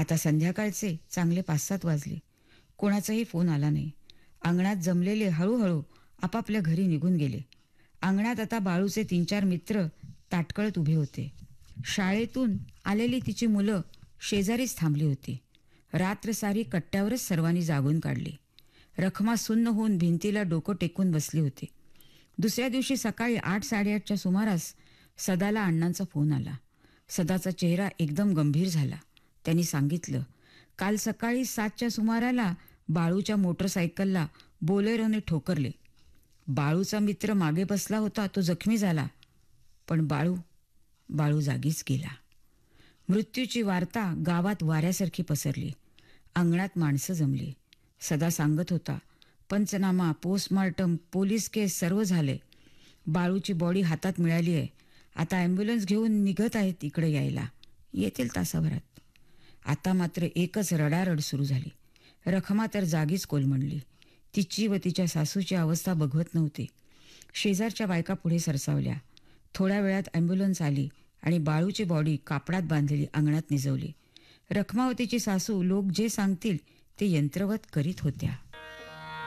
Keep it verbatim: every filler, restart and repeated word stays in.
आता संध्याकाळचे चांगले पाच सात वाजले. कोणाचाही फोन आला नाही. अंगणात जमलेले हळूहळू आपापल्या घरी निघून गेले. अंगणात आता बाळूचे तीन चार मित्र ताटकळत उभे होते. शाळेतून आलेली तिची मुलं शेजारीच थांबली होती. रात्र सारी कट्ट्यावरच सर्वांनी जागून काढली. रखमा सुन्न होऊन भिंतीला डोकं टेकून बसली होती. दुसऱ्या दिवशी सकाळी आठ साडेआठच्या सुमारास सदाला अण्णांचा फोन आला. सदाचा चेहरा एकदम गंभीर झाला. त्यांनी सांगितलं, काल सकाळी सातच्या सुमाराला बाळूच्या मोटरसायकलला बोलेरोने ठोकरले. बाळूचा मित्र मागे बसला होता, तो जखमी झाला. पण बाळू बाळू जागीच गेला. मृत्यूची वार्ता गावात वाऱ्यासारखी पसरली. अंगणात माणसं जमली. सदा सांगत होता, पंचनामा, पोस्टमार्टम, पोलीस केस सर्व झाले. बाळूची बॉडी हातात मिळाली आहे. आता ॲम्ब्युलन्स घेऊन निघत आहेत इकडे यायला. येतील तासाभरात. आता मात्र एकच रडारड सुरू झाली. रखमा तर जागीच कोलमडली. तिची व तिच्या सासूची अवस्था बघवत नव्हती. शेजारच्या बायका पुढे सरसावल्या. थोड्या वेळात ॲम्ब्युलन्स आली आणि बाळूची बॉडी कापडात बांधलेली अंगणात निजवली. रखमा व तिची सासू लोक जे सांगतील ते यंत्रवत करीत होत्या.